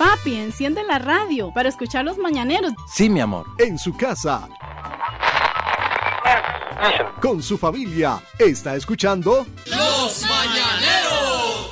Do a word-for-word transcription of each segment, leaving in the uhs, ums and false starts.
Papi, enciende la radio para escuchar los mañaneros. Sí, mi amor. En su casa, con su familia, está escuchando Los Mañaneros.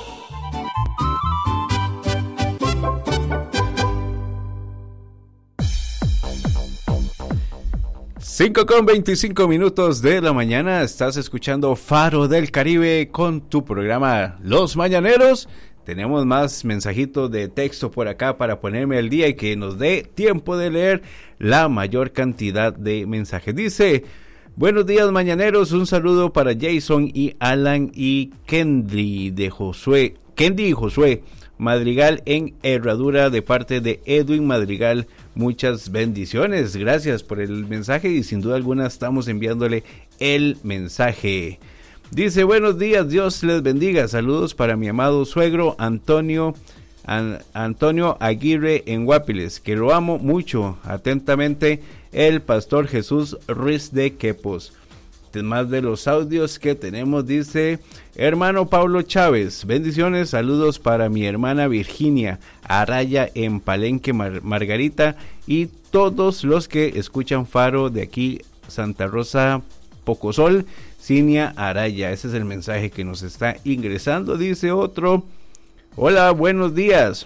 cinco con veinticinco minutos de la mañana, estás escuchando Faro del Caribe con tu programa Los Mañaneros. Tenemos más mensajitos de texto por acá para ponerme al día y que nos dé tiempo de leer la mayor cantidad de mensajes. Dice: buenos días, mañaneros, un saludo para Jason y Alan y Kendi de Josué, Kendi y Josué Madrigal en Herradura, de parte de Edwin Madrigal. Muchas bendiciones, gracias por el mensaje y sin duda alguna estamos enviándole el mensaje. Dice: buenos días, Dios les bendiga, saludos para mi amado suegro Antonio An- Antonio Aguirre en Guapiles, que lo amo mucho. Atentamente, el pastor Jesús Ruiz de Quepos. Más de los audios que tenemos, dice: hermano Pablo Chávez, bendiciones, saludos para mi hermana Virginia Araya en Palenque, Mar- Margarita, y todos los que escuchan Faro de aquí, Santa Rosa, Pocosol, Cinia Araya. Ese es el mensaje que nos está ingresando. Dice otro: hola, buenos días,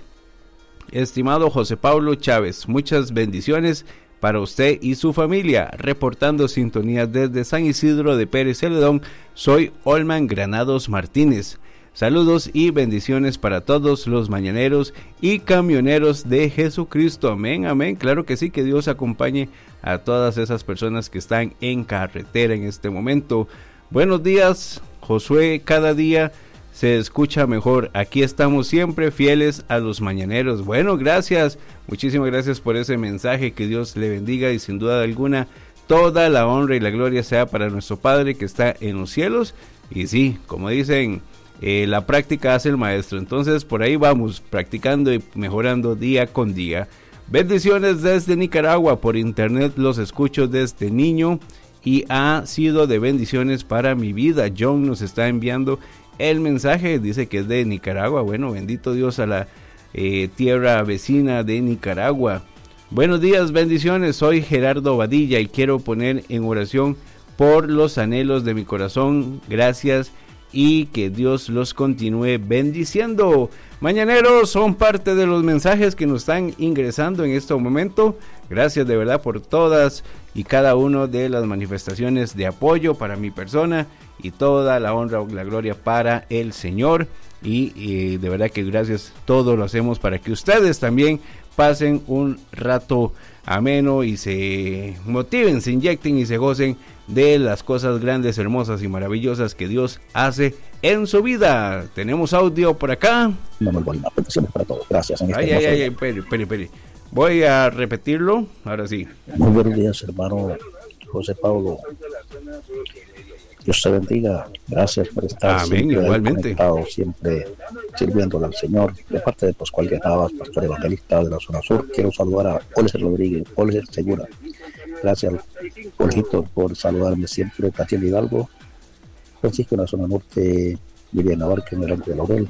estimado José Pablo Chávez, muchas bendiciones para usted y su familia, reportando sintonía desde San Isidro de Pérez Celedón. Soy Olman Granados Martínez. Saludos y bendiciones para todos los mañaneros y camioneros de Jesucristo. Amén, amén. Claro que sí, que Dios acompañe a todas esas personas que están en carretera en este momento. Buenos días, Josué, cada día se escucha mejor. Aquí estamos siempre fieles a los mañaneros. Bueno, gracias, muchísimas gracias por ese mensaje. Que Dios le bendiga y sin duda alguna toda la honra y la gloria sea para nuestro Padre que está en los cielos. Y sí, como dicen, eh, la práctica hace el maestro. Entonces por ahí vamos practicando y mejorando día con día. Bendiciones desde Nicaragua, por internet los escucho desde niño y ha sido de bendiciones para mi vida. John nos está enviando el mensaje, dice que es de Nicaragua. Bueno, bendito Dios a la eh, tierra vecina de Nicaragua. Buenos días, bendiciones, soy Gerardo Badilla y quiero poner en oración por los anhelos de mi corazón. Gracias y que Dios los continúe bendiciendo. Mañaneros, son parte de los mensajes que nos están ingresando en este momento. Gracias de verdad por todas y cada una de las manifestaciones de apoyo para mi persona, y toda la honra y la gloria para el Señor. Y, y de verdad que gracias, todo lo hacemos para que ustedes también pasen un rato ameno y se motiven, se inyecten y se gocen de las cosas grandes, hermosas y maravillosas que Dios hace en su vida. Tenemos audio por acá. Manuel Bolina, peticiones para todos. Gracias. En este ay, ay, ay, ay, espere, espere, espere. Voy a repetirlo, ahora sí. Muy buenos días, hermano José Pablo. Dios te bendiga. Gracias por estar Amén, siempre igualmente conectado, siempre sirviéndole al Señor. De parte de Pascual Guerrabas, pastor evangelista de la zona sur, quiero saludar a Olger Rodríguez, Olger Segura. Gracias, Olgito, por saludarme siempre. Tatiana Hidalgo, Francisco en la zona norte, Miriam Navarca en el Alto de Laurel,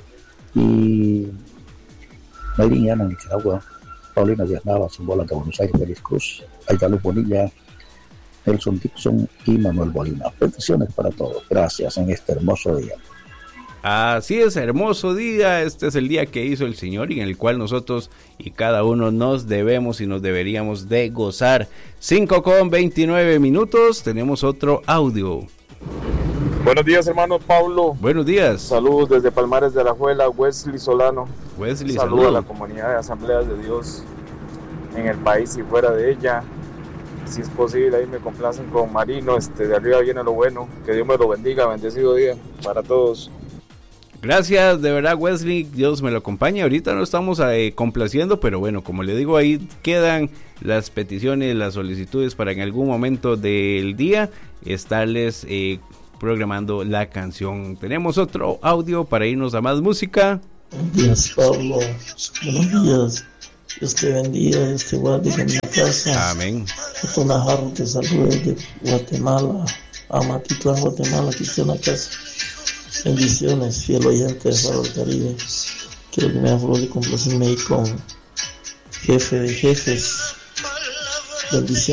y Mayrín y Ana en Nicaragua, Paulina Díaz Navas en Bola de Buenos Aires, Félix Cruz, Aidaluz Bonilla, Nelson Dixon y Manuel Bolina. Bendiciones para todos. Gracias en este hermoso día. Así es, hermoso día. Este es el día que hizo el Señor y en el cual nosotros y cada uno nos debemos y nos deberíamos de gozar. cinco con veintinueve minutos. Tenemos otro audio. Buenos días, hermano Pablo. Buenos días. Saludos desde Palmares de Alajuela, Wesley Solano. Wesley, saludos saludo a la comunidad de Asambleas de Dios en el país y fuera de ella. Si es posible, ahí me complacen con Marino, este, de arriba viene lo bueno. Que Dios me lo bendiga, bendecido día para todos. Gracias, de verdad, Wesley, Dios me lo acompañe. Ahorita no estamos eh, complaciendo, pero bueno, como le digo, ahí quedan las peticiones, las solicitudes para en algún momento del día estarles eh, programando la canción. Tenemos otro audio para irnos a más música. Buenos días, Pablo. Buenos días. Dios te bendiga, Dios te guarde en mi casa. Amén. Otto Najarro te saluda desde Guatemala, Amatitlán, Guatemala, aquí está en la casa. Bendiciones, fiel oyente de Faro del Caribe. Quiero que me hagan favor de complacerme ahí con Jefe de Jefes. Bendiciones.